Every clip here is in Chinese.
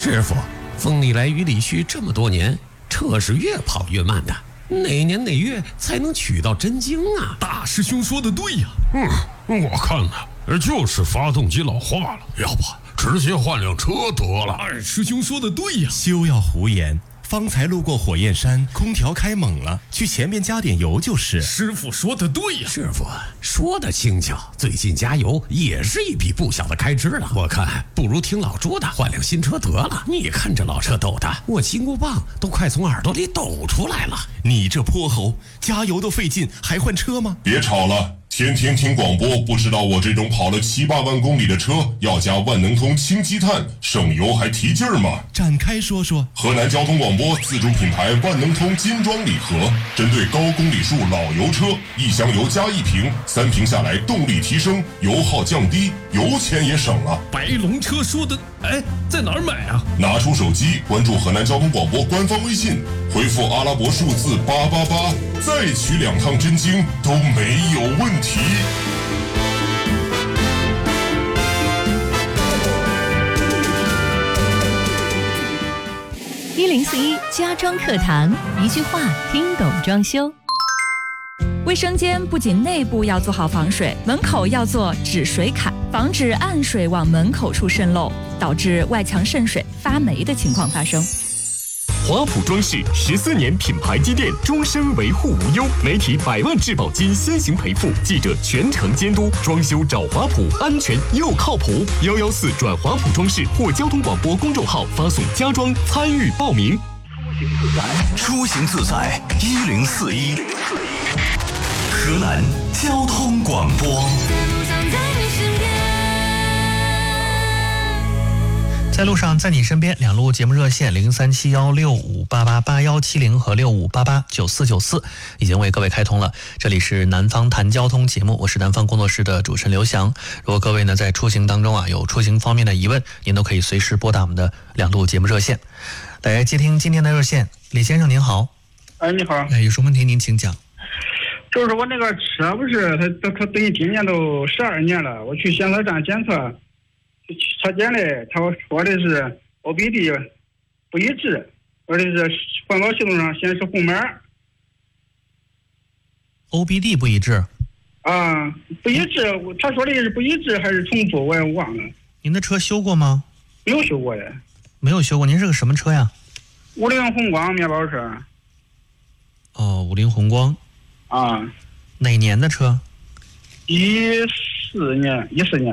师傅，风里来雨里去这么多年，车是越跑越慢的，哪年哪月才能取到真经啊？ 大师兄说的对呀。我看呢，就是发动机老化了，要不直接换辆车得了。二师兄说的对呀。 休要胡言，方才路过火焰山，空调开猛了，去前面加点油就是。 师傅说的对呀。 师傅说的轻巧，最近加油也是一笔不小的开支了。我看不如听老朱的，换辆新车得了。你看这老车抖的，我金箍棒都快从耳朵里抖出来了。 你这泼猴，加油都费劲，还换车吗？ 别吵了，天天听广播，不知道我这种跑了7、8万公里的车要加万能通氢积碳，省油还提劲儿吗？ 展开说说。 河南交通广播自主品牌万能通金装礼盒，针对高公里数老油车，1箱油加1瓶，3瓶下来动力提升，油耗降低，油钱也省了。 白龙车说的，在哪儿买啊？ 拿出手机关注河南交通广播官方微信，回复阿拉伯数字888，再取2趟真经都没有问题。 1041家装课堂，一句话听懂装修。卫生间不仅内部要做好防水，门口要做止水坎，防止暗水往门口处渗漏，导致外墙渗水、发霉的情况发生。 华普装饰14年品牌积淀，终身维护无忧，媒体100万质保金先行赔付，记者全程监督，装修找华普，安全又靠谱。114转华普装饰或交通广播公众号发送家装参与报名。 出行自在1041，河南交通广播。 在路上，在你身边，两路节目热线037165888170和65889494已经为各位开通了。这里是南方谈交通节目，我是南方工作室的主持人刘翔。如果各位呢在出行当中有出行方面的疑问，您都可以随时拨打我们的两路节目热线。来接听今天的热线，李先生您好。 你好。 有什么问题您请讲。 就是我那个车不是他等于今年都12年了，我去检测站检测。车检嘞，他说的是 OBD 不一致，而且是环保系统上显示红码。 OBD 不一致？ 不一致，他说的是不一致还是重复，我也忘了。 您的车修过吗？ 没有修过呀。 没有修过，您是个什么车呀 ？50宏光面包车。 50宏光。哪年的车 ？14年。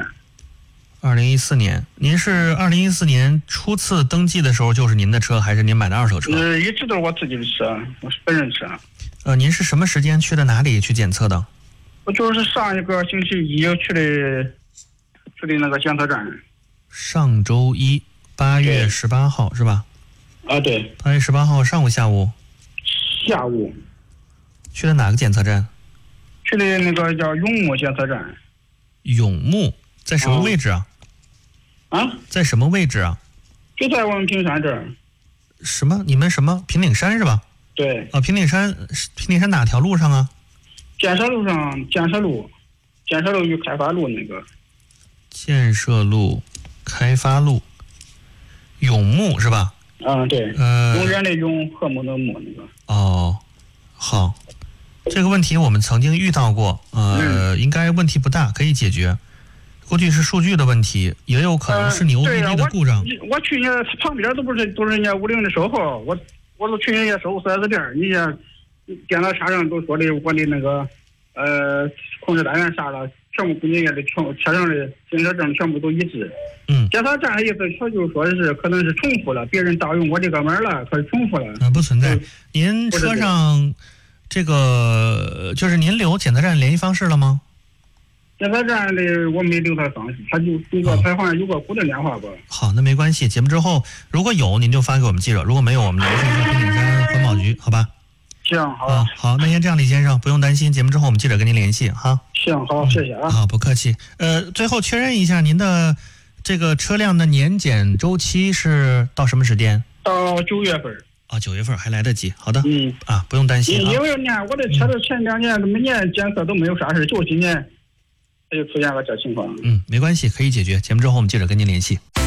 2014年，您是2014年初次登记的时候就是您的车，还是您买的二手车？ 一直都是我自己的车，我是本人车。 您是什么时间去的哪里去检测的？ 我就是上一个星期一去的那个检测站。 上周一，8月18号是吧？ 对。 8月18号上午下午？ 下午。 去的哪个检测站？ 去的那个叫永木检测站。 永木在什么位置啊？在什么位置啊？ 就在我们平山这儿。 什么？你们什么平顶山是吧？ 对。 平顶山哪条路上啊？ 建设路与开发路那个。 建设路、开发路，永木是吧？ 对。永远的永，和睦的睦那个。 好，这个问题我们曾经遇到过，应该问题不大，可以解决。估计是数据的问题，也有可能是你 OBD 的故障。 我去人家旁边都是人家50的售后，我都去人家售后4S店，人家电脑插上都说的我的那个控制单元啥了，全部跟人家的车上的行车证全部都一致。检测站的意思，他就说的是可能是重复了，别人盗用我这个门了，可是重复了。 不存在。您车上这个就是您留检测站联系方式了吗？ 检测站的我没留他方式，他就他好像有个固定电话吧。 好，那没关系。节目之后如果有，您就发给我们记者；如果没有，我们联系一下平顶山环保局，好吧？ 行，好。 好，那先这样，李先生不用担心，节目之后我们记者跟您联系哈。 行，好，谢谢啊。 好，不客气。最后确认一下，您的这个车辆的年检周期是到什么时间？ 到9月份。 9月份还来得及。好的。不用担心。 因为你看我的车的前2年每年检测都没有啥事，就今年它就出现了这情况。 没关系，可以解决。节目之后我们记者跟您联系。